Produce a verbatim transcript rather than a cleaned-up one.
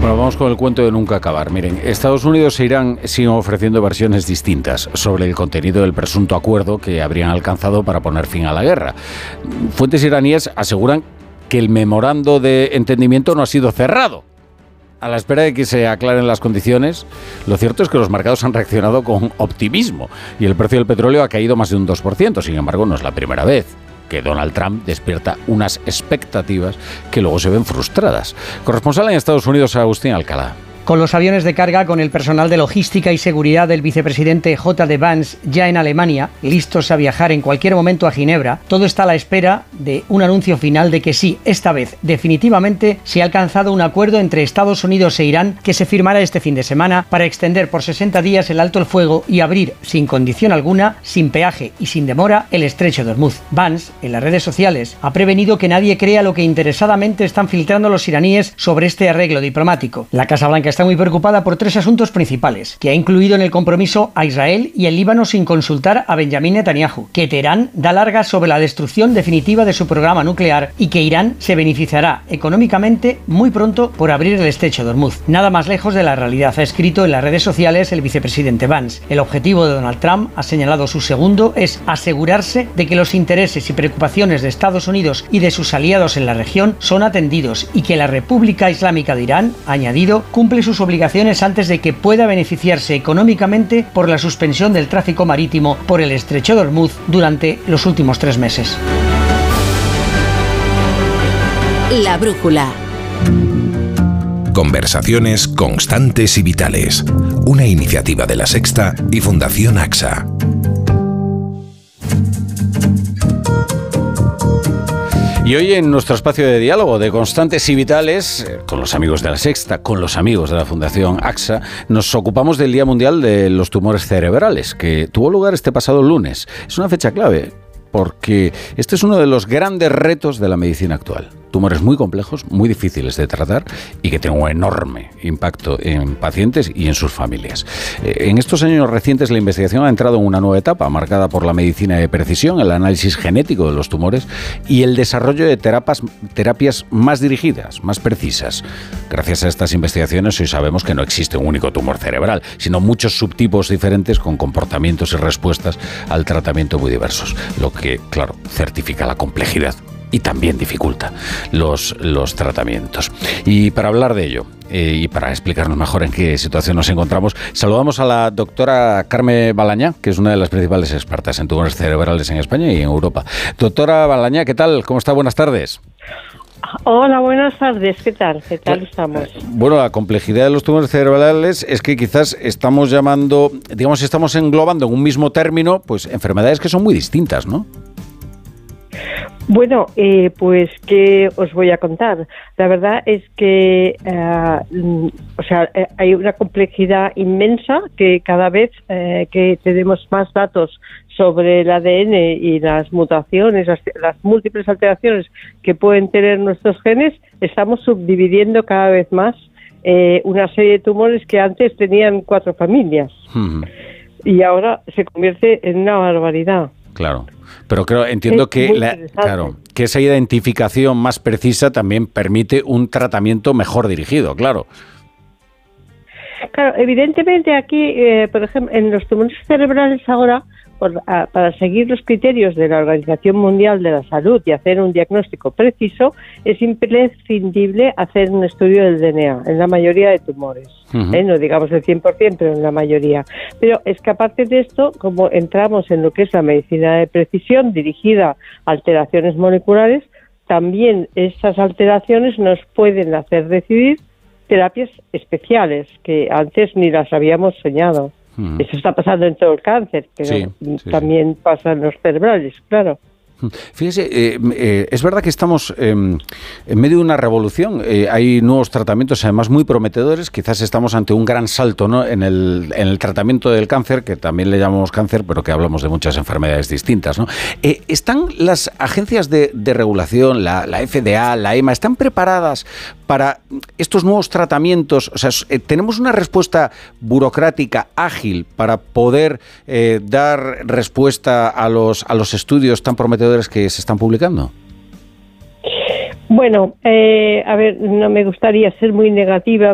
Bueno, vamos con el cuento de nunca acabar. Miren, Estados Unidos e Irán siguen ofreciendo versiones distintas sobre el contenido del presunto acuerdo que habrían alcanzado para poner fin a la guerra. Fuentes iraníes aseguran que el memorando de entendimiento no ha sido cerrado. A la espera de que se aclaren las condiciones, lo cierto es que los mercados han reaccionado con optimismo y el precio del petróleo ha caído más de un dos por ciento. Sin embargo, no es la primera vez que Donald Trump despierta unas expectativas que luego se ven frustradas. Corresponsal en Estados Unidos, Agustín Alcalá. Con los aviones de carga, con el personal de logística y seguridad del vicepresidente J D Vance ya en Alemania, listos a viajar en cualquier momento a Ginebra, todo está a la espera de un anuncio final de que sí, esta vez, definitivamente, se ha alcanzado un acuerdo entre Estados Unidos e Irán que se firmará este fin de semana para extender por sesenta días el alto el fuego y abrir, sin condición alguna, sin peaje y sin demora, el estrecho de Hormuz. Vance, en las redes sociales, ha prevenido que nadie crea lo que interesadamente están filtrando los iraníes sobre este arreglo diplomático. La Casa Blanca está muy preocupada por tres asuntos principales, que ha incluido en el compromiso a Israel y el Líbano sin consultar a Benjamín Netanyahu, que Teherán da largas sobre la destrucción definitiva de su programa nuclear y que Irán se beneficiará económicamente muy pronto por abrir el estrecho de Hormuz. Nada más lejos de la realidad, ha escrito en las redes sociales el vicepresidente Vance. El objetivo de Donald Trump, ha señalado su segundo, es asegurarse de que los intereses y preocupaciones de Estados Unidos y de sus aliados en la región son atendidos y que la República Islámica de Irán, ha añadido, cumple sus obligaciones antes de que pueda beneficiarse económicamente por la suspensión del tráfico marítimo por el estrecho de Hormuz durante los últimos tres meses. La brújula. Conversaciones constantes y vitales. Una iniciativa de La Sexta y Fundación A X A. Y hoy en nuestro espacio de diálogo de Constantes y Vitales, con los amigos de La Sexta, con los amigos de la Fundación A X A, nos ocupamos del Día Mundial de los Tumores Cerebrales, que tuvo lugar este pasado lunes. Es una fecha clave, porque este es uno de los grandes retos de la medicina actual. Tumores muy complejos, muy difíciles de tratar y que tienen un enorme impacto en pacientes y en sus familias. En estos años recientes la investigación ha entrado en una nueva etapa marcada por la medicina de precisión, el análisis genético de los tumores y el desarrollo de terapias, terapias más dirigidas, más precisas. Gracias a estas investigaciones hoy sabemos que no existe un único tumor cerebral, sino muchos subtipos diferentes con comportamientos y respuestas al tratamiento muy diversos, lo que, claro, certifica la complejidad y también dificulta los, los tratamientos. Y para hablar de ello eh, y para explicarnos mejor en qué situación nos encontramos, saludamos a la doctora Carmen Balañá, que es una de las principales expertas en tumores cerebrales en España y en Europa. Doctora Balañá, ¿qué tal? ¿Cómo está? Buenas tardes. Hola, buenas tardes. ¿Qué tal? ¿Qué tal estamos? Bueno, la complejidad de los tumores cerebrales es que quizás estamos llamando, digamos, estamos englobando en un mismo término, pues enfermedades que son muy distintas, ¿no? Bueno, eh, pues ¿qué os voy a contar? La verdad es que, uh, o sea, eh, hay una complejidad inmensa que cada vez eh, que tenemos más datos sobre el A D N y las mutaciones, las, las múltiples alteraciones que pueden tener nuestros genes, estamos subdividiendo cada vez más eh, una serie de tumores que antes tenían cuatro familias. Uh-huh. Y ahora se convierte en una barbaridad. Claro, pero creo, entiendo que, la, claro, que esa identificación más precisa también permite un tratamiento mejor dirigido, claro. Claro, evidentemente aquí, eh, por ejemplo, en los tumores cerebrales ahora, por, a, para seguir los criterios de la Organización Mundial de la Salud y hacer un diagnóstico preciso, es imprescindible hacer un estudio del D N A en la mayoría de tumores. Uh-huh. ¿eh? No digamos el cien por ciento, pero en la mayoría. Pero es que aparte de esto, como entramos en lo que es la medicina de precisión dirigida a alteraciones moleculares, también esas alteraciones nos pueden hacer decidir terapias especiales que antes ni las habíamos soñado. Uh-huh. Eso está pasando en todo el cáncer, pero sí, sí, también sí. pasa en los cerebrales, claro. Fíjese, eh, eh, es verdad que estamos eh, en medio de una revolución. Eh, hay nuevos tratamientos, además muy prometedores. Quizás estamos ante un gran salto, ¿no?, en el, en el tratamiento del cáncer, que también le llamamos cáncer, pero que hablamos de muchas enfermedades distintas, ¿no? Eh, ¿Están las agencias de, de regulación, la, la F D A, la E M A, están preparadas para estos nuevos tratamientos? O sea, eh, ¿tenemos una respuesta burocrática ágil para poder eh, dar respuesta a los, a los estudios tan prometedores que se están publicando? Bueno, eh, a ver, no me gustaría ser muy negativa,